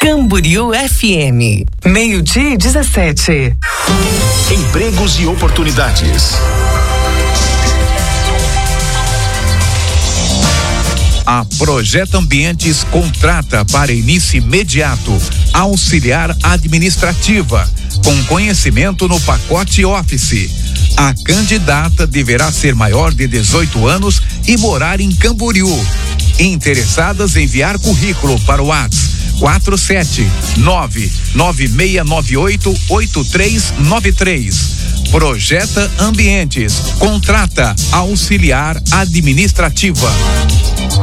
Camboriú FM. 12:17. Empregos e oportunidades. A Projeto Ambientes contrata para início imediato auxiliar administrativa, com conhecimento no pacote Office. A candidata deverá ser maior de 18 anos e morar em Camboriú. Interessadas, enviar currículo para o WhatsApp 47996988393. Projeta Ambientes, contrata auxiliar administrativa.